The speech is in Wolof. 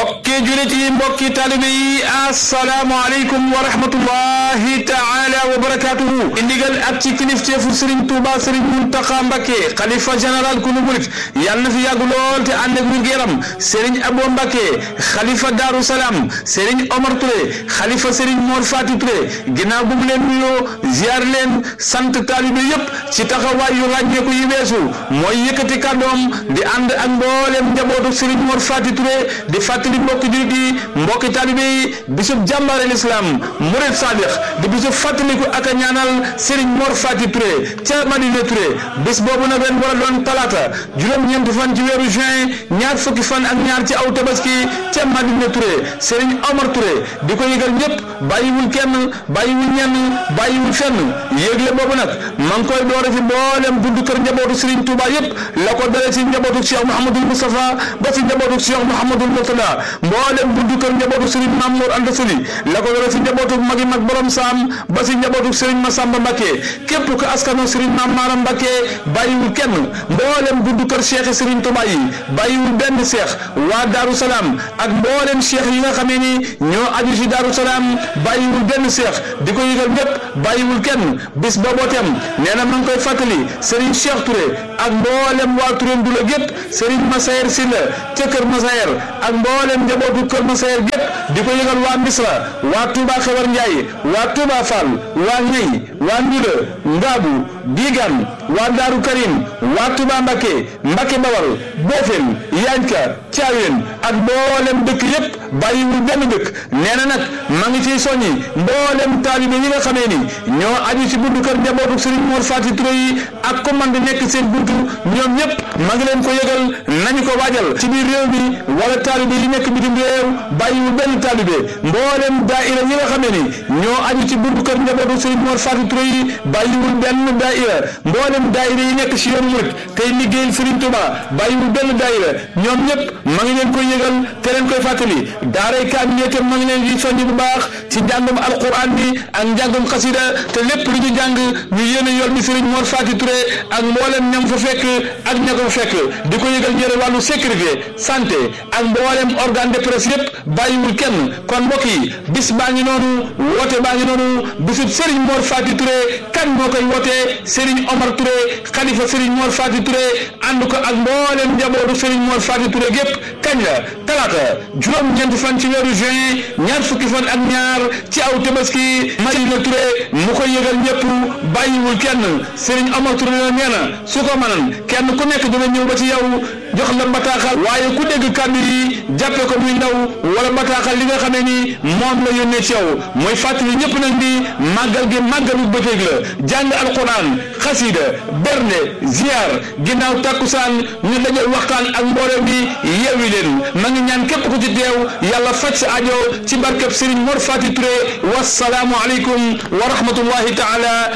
mbokki julit yi mbokki talibe yi assalaamu aleykum wa rahmatullahi taala wa barakatuhu indigal ak ci kilifteefu Serigne Touba Serigne Mountakha Mbacké xalifa général ku murit yàlla na fi yàgg lool te ànd ak wér-gu-yaram Serigne Abo Mbacké xalifa Darou Salam Serigne Omar Touré xalifa Serigne Mor Fati Touré ginnaaw bu mu leen nuyoo ziar leen sant talibe yépp ci taxawaay yu ràññeeku yi weesu mooy yëkkati kàddoom di ànd ak mboolem njabootu Serigne Mor Fati Touré di fàttali mbokki jullit yi mbokki taalibe yi bisub jàmbaare l'islam murid sadiq di bisub fàttaliku ak a ñaanal Serigne Mor Fati Touré ca Madina Touré bis boobu nag ren war a doon talaata juróom-ñeent fan ci weeru juin ñaar fukki fan ak ñaar ci aw tabaski ca Madina Touré Serigne Omar Touré di ko yëgal ñëpp bàyyiwul kenn bàyyiwul ñenn bàyyiwul fenn yëgle boobu nag ma ngi koy doore ci mboolem buntu kër njabootu Serigne Touba yëpp la ko dale ci njabootu Cheikh Mouhamadul Moustapha ba ci njabootu Cheikh Mouhamadul Mourtada mboolem buntu kër njabootu Serigne Mamour Anta Sali la ko dale ci njabootu magi mag borom saam ba ci njabootu Serigne Massamba Mbacké képp ko askano Serigne Mame Maram Mbacké bàyyiwul kenn mboolem buntu kër Cheikh Serigne Touba yi bàyyiwul benn Cheikh waa Darou Salam ak mboolem Cheikh yi nga xamee ni ñoo aju ci Darou Salam bàyyiwul benn Cheikh di ko yëgal ñëpp bàyyiwul kenn bis booboo tem nee na ma ngi koy fàttali Serigne Cheikh Touré ak mboolem waa Touré Ndula gépp Serigne Massayer Sylla ca Kër Massayer ak mboolem njabootu Kër Massayer gépp di ko yëgal waa Misra waa Touba Xewar Ndiaye waa Touba Fall waa Ñey waa Ndula Ngaabu Digan waa Daaru Karim waa Touba Mbacké Mbacké Bawal Bofel Yanka Thiawén ak mboolem dëkk yépp bàyyiwul benn dëkk nee na nag ma ngi ciy soññi mboolem taalibe yi nga xamee ni ñoo aju ci buntu kër njabootu Serigne Mor Fati Touré yi ak commande nekk seen buntu ñoom ñëpp ma ngi leen ko yëgal nañu ko waajal ci biir réew mi wala taalibe yi nekk bitim réew bàyyiwul benn taalibe mboolem daaira yi nga xamee ni ñoo aju ci buntu kër njabootu Serigne Mor Fati Touré yi bàyyiwul benn daaira mboolem daaira yi nekk ci yoonu murit tey liggéeyal Serigne Touba bàyyiwul benn daaira ñoom ñëpp ma ngi leen koy yëgal te leen koy fàttali daaray kaamil itam ma ngi leen di soññ bu baax ci njàngum alquran bi ak njàngum xasida te lépp lu ñu jàng ñu yéene yool bi Serigne Mor Fati Touré ak mboolem ñam fa fekk ak ña ko fekk di ko yëgal ñëre wàllu sécurité santé ak mboolem organe de presse yépp bàyyiwul kenn kon mbokk yi bis baa ngi noonu woote baa ngi noonu bisub Serigne Mor Fati Touré kan moo koy wootee Serigne Omar Touré xalifa Serigne Mor Fati Touré ànd ko ak mboolem njabootu Serigne Mor Fati Touré gépp kañ la talaata juróom-ñeenti fan ci weeru juin ñaar fukki fan ak ñaar ci aw tabaski Madina Touré mu koy yëgal ñëpp bàyyiwul kenn Serigne Omar Touré la nee na su ko mënan kenn ku nekk dina ñëw ba ci yow jox la bataaxal waaye ku dégg kàddu yi jàppe ko muy ndaw wala bataaxal li nga xamee ni moom la yónnee ci yow mooy fàttali ñëpp nag di màggal gi màggalu bëccëg la jàng alquran xasida bernde ziar ginnaaw takkusaan ñu dajal waxtaan ak mbooloo bi yeewi leen ma ngi ñaan képp ku ci teew yàlla faj sa ajo ci barkeb Serigne Mor Fati Touré wassalaamu aleykum wa rahmatullahi taala